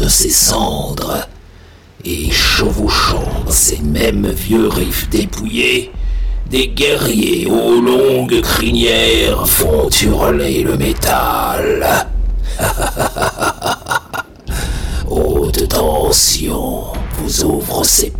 ses cendres, et chevauchant ces mêmes vieux riffs dépouillés, des guerriers aux longues crinières font hurler le métal. Haute tension vous ouvre ses